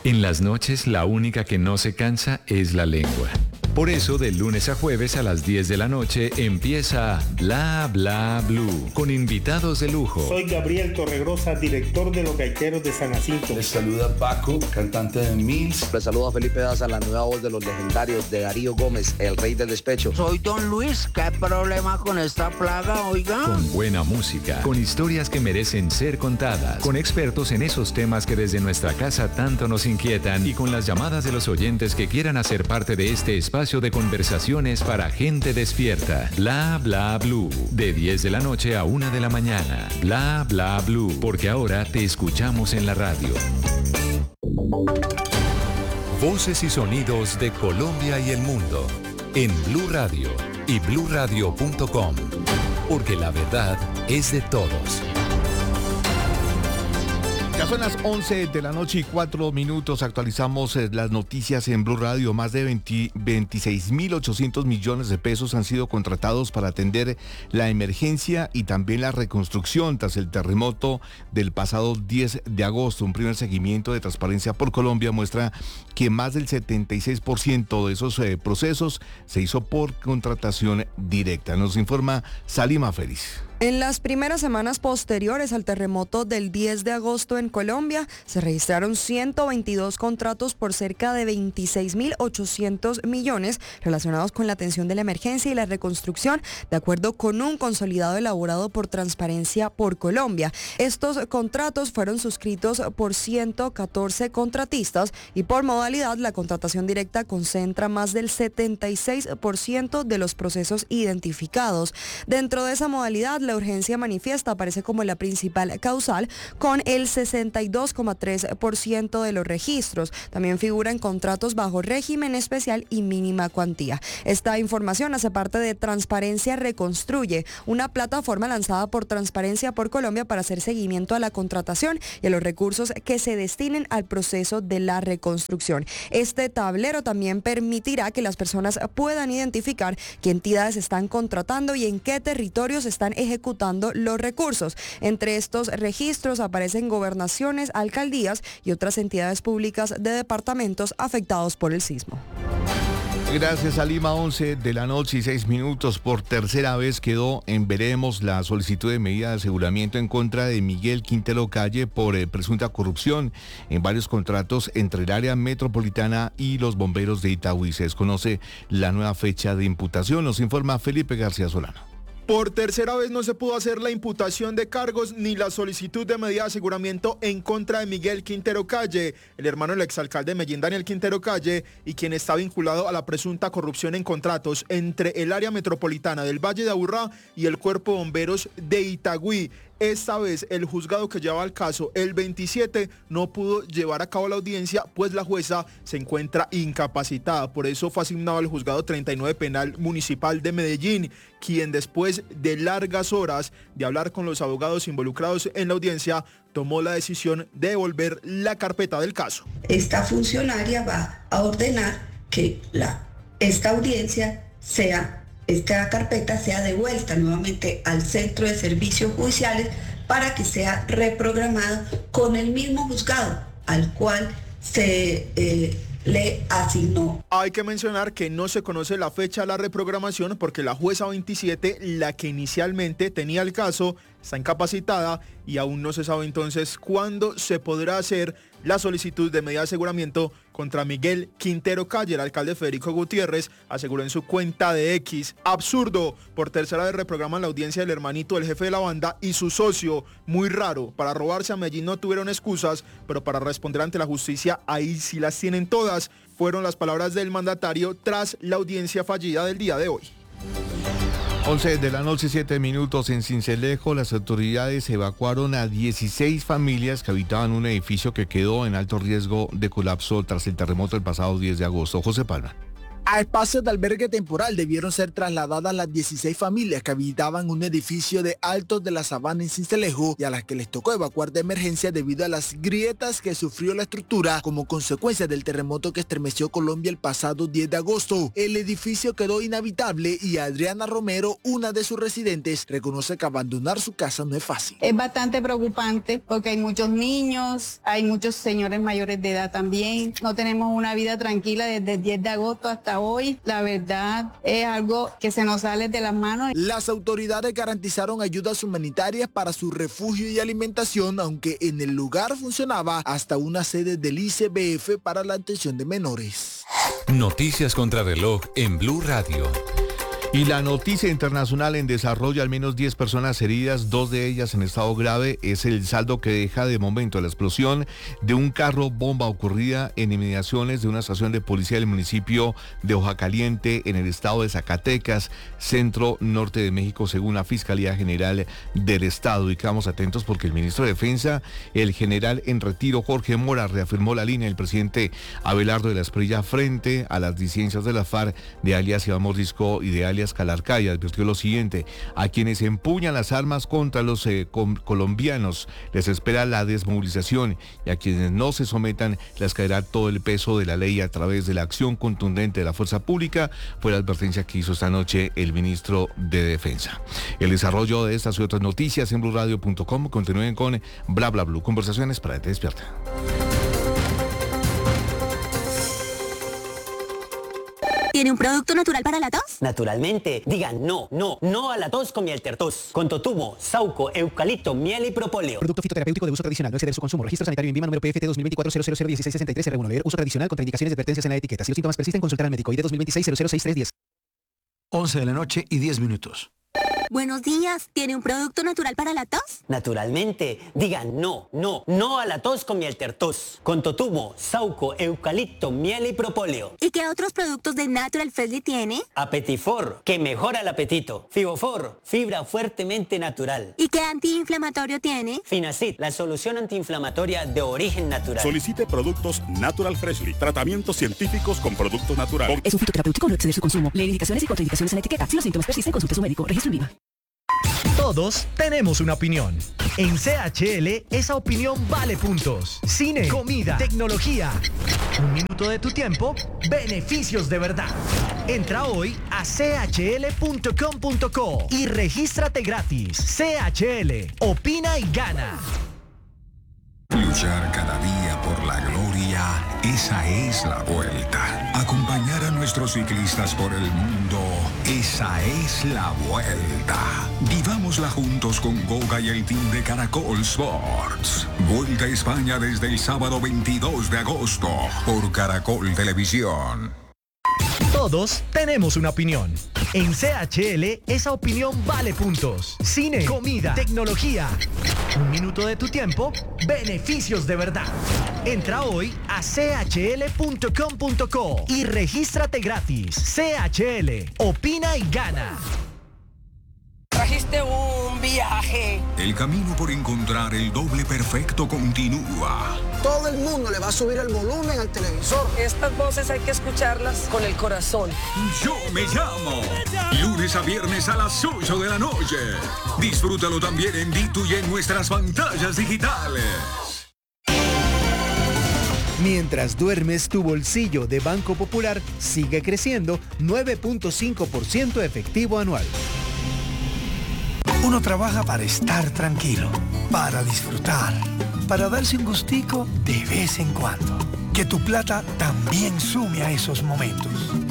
En las noches, la única que no se cansa es la lengua. Por eso, de lunes a jueves a las 10 de la noche empieza Bla Bla Blue, con invitados de lujo. Soy Gabriel Torregrosa, director de Los Gaiteros de San Jacinto. Les saluda Paco, cantante de Mills. Les saluda Felipe Daza, la nueva voz de los legendarios de Darío Gómez, el rey del despecho. Soy Don Luis, ¿qué problema con esta plaga, oiga? Con buena música, con historias que merecen ser contadas, con expertos en esos temas que desde nuestra casa tanto nos inquietan y con las llamadas de los oyentes que quieran hacer parte de este espacio de conversaciones para gente despierta. Bla Bla Blue, de 10 de la noche a 1 de la mañana. Bla Bla Blue, porque ahora te escuchamos en la radio. Voces y sonidos de Colombia y el mundo en Blue Radio y bluradio.com, porque la verdad es de todos. Ya son las 11 de la noche y 4 minutos. Actualizamos las noticias en Blue Radio. Más de 26.800 millones de pesos han sido contratados para atender la emergencia y también la reconstrucción tras el terremoto del pasado 10 de agosto. Un primer seguimiento de Transparencia por Colombia muestra que más del 76% de esos procesos se hizo por contratación directa. Nos informa Salima Félix. En las primeras semanas posteriores al terremoto del 10 de agosto en Colombia, se registraron 122 contratos por cerca de 26.800 millones relacionados con la atención de la emergencia y la reconstrucción, de acuerdo con un consolidado elaborado por Transparencia por Colombia. Estos contratos fueron suscritos por 114 contratistas y por modalidad la contratación directa concentra más del 76% de los procesos identificados. Dentro de esa modalidad, la urgencia manifiesta aparece como la principal causal, con el 62,3% de los registros. También figuran contratos bajo régimen especial y mínima cuantía. Esta información hace parte de Transparencia Reconstruye, una plataforma lanzada por Transparencia por Colombia para hacer seguimiento a la contratación y a los recursos que se destinen al proceso de la reconstrucción. Este tablero también permitirá que las personas puedan identificar qué entidades están contratando y en qué territorios están ejecutando los recursos. Entre estos registros aparecen gobernaciones, alcaldías y otras entidades públicas de departamentos afectados por el sismo. Gracias a Lima, 11 de la noche y 6 minutos. Por tercera vez quedó en veremos la solicitud de medida de aseguramiento en contra de Miguel Quintero Calle por presunta corrupción en varios contratos entre el área metropolitana y los bomberos de Itagüí. Se desconoce la nueva fecha de imputación. Nos informa Felipe García Solano. Por tercera vez no se pudo hacer la imputación de cargos ni la solicitud de medida de aseguramiento en contra de Miguel Quintero Calle, el hermano del exalcalde de Medellín, Daniel Quintero Calle, y quien está vinculado a la presunta corrupción en contratos entre el área metropolitana del Valle de Aburrá y el Cuerpo de Bomberos de Itagüí. Esta vez el juzgado que llevaba el caso, el 27, no pudo llevar a cabo la audiencia, pues la jueza se encuentra incapacitada. Por eso fue asignado al juzgado 39 penal municipal de Medellín, quien después de largas horas de hablar con los abogados involucrados en la audiencia, tomó la decisión de devolver la carpeta del caso. Esta funcionaria va a ordenar que esta audiencia esta carpeta sea devuelta nuevamente al Centro de Servicios Judiciales para que sea reprogramada con el mismo juzgado al cual se le asignó. Hay que mencionar que no se conoce la fecha de la reprogramación porque la jueza 27, la que inicialmente tenía el caso, está incapacitada y aún no se sabe entonces cuándo se podrá hacer la solicitud de medida de aseguramiento contra Miguel Quintero Calle. El alcalde Federico Gutiérrez aseguró en su cuenta de X: absurdo, por tercera vez reprograman la audiencia del hermanito del jefe de la banda y su socio. Muy raro, para robarse a Medellín no tuvieron excusas, pero para responder ante la justicia ahí sí las tienen todas. Fueron las palabras del mandatario tras la audiencia fallida del día de hoy. 11 de la noche, 7 minutos. En Sincelejo, las autoridades evacuaron a 16 familias que habitaban un edificio que quedó en alto riesgo de colapso tras el terremoto del pasado 10 de agosto. José Palma. A espacios de albergue temporal debieron ser trasladadas las 16 familias que habitaban un edificio de Altos de la Sabana en Sincelejo y a las que les tocó evacuar de emergencia debido a las grietas que sufrió la estructura como consecuencia del terremoto que estremeció Colombia el pasado 10 de agosto. El edificio quedó inhabitable y Adriana Romero, una de sus residentes, reconoce que abandonar su casa no es fácil. Es bastante preocupante porque hay muchos niños, hay muchos señores mayores de edad también. No tenemos una vida tranquila desde el 10 de agosto hasta hoy. La verdad es algo que se nos sale de las manos. Las autoridades garantizaron ayudas humanitarias para su refugio y alimentación, aunque en el lugar funcionaba hasta una sede del ICBF para la atención de menores. Noticias contra reloj en Blue Radio. Y la noticia internacional en desarrollo, al menos 10 personas heridas, 2 de ellas en estado grave, es el saldo que deja de momento la explosión de un carro bomba ocurrida en inmediaciones de una estación de policía del municipio de Hoja Caliente en el estado de Zacatecas, centro norte de México, según la Fiscalía General del Estado. Y quedamos atentos porque el ministro de Defensa, el general en retiro Jorge Mora, reafirmó la línea del presidente Abelardo de la Espriella frente a las disidencias de la FARC de alias Iván Mordisco y de alias Calarcá, y advirtió lo siguiente: a quienes empuñan las armas contra los colombianos les espera la desmovilización, y a quienes no se sometan les caerá todo el peso de la ley a través de la acción contundente de la fuerza pública. Fue la advertencia que hizo esta noche el ministro de Defensa. El desarrollo de estas y otras noticias en bluradio.com. Continúen con Bla Bla Blue, conversaciones para Te Despierta. ¿Tiene un producto natural para la tos? Naturalmente. Digan no a la tos con miel tertos. Con totumo, sauco, eucalipto, miel y propóleo. Producto fitoterapéutico de uso tradicional. No exceder su consumo. Registro sanitario en INVIMA número PFT 2024-0001663-R1. Leer uso tradicional. Contraindicaciones y advertencias en la etiqueta. Si los síntomas persisten, consultar al médico. ID 2026-006310. 11 de la noche y 10 minutos. Buenos días. ¿Tiene un producto natural para la tos? Naturalmente. Digan no a la tos con miel tertos. Con totumo, sauco, eucalipto, miel y propóleo. ¿Y qué otros productos de Natural Freshly tiene? Apetifor, que mejora el apetito. Fibofor, fibra fuertemente natural. ¿Y qué antiinflamatorio tiene? Finacid, la solución antiinflamatoria de origen natural. Solicite productos Natural Freshly. Tratamientos científicos con productos naturales. Es un fitoterapéutico, no exceder su consumo. Leer indicaciones y contraindicaciones en la etiqueta. Si los síntomas persisten, consulte a su médico. Registro en INVIMA. Todos tenemos una opinión. En CHL, esa opinión vale puntos. Cine, comida, tecnología. Un minuto de tu tiempo, beneficios de verdad. Entra hoy a chl.com.co y regístrate gratis. CHL, opina y gana. Luchar cada día por la gloria, esa es la vuelta. Acompañar a nuestros ciclistas por el mundo, esa es la vuelta. Vivámosla juntos con Goga y el team de Caracol Sports. Vuelta a España desde el sábado 22 de agosto por Caracol Televisión. Todos tenemos una opinión. En CHL, esa opinión vale puntos. Cine, comida, tecnología. Un minuto de tu tiempo, beneficios de verdad. Entra hoy a chl.com.co y regístrate gratis. CHL, opina y gana. Trajiste un viaje. El camino por encontrar el doble perfecto continúa. Todo el mundo le va a subir el volumen al televisor. Estas voces hay que escucharlas con el corazón. Yo me llamo. Lunes a viernes a las 8 de la noche. Disfrútalo también en Ditu y en nuestras pantallas digitales. Mientras duermes, tu bolsillo de Banco Popular sigue creciendo 9.5% efectivo anual. Uno trabaja para estar tranquilo, para disfrutar, para darse un gustico de vez en cuando. Que tu plata también sume a esos momentos.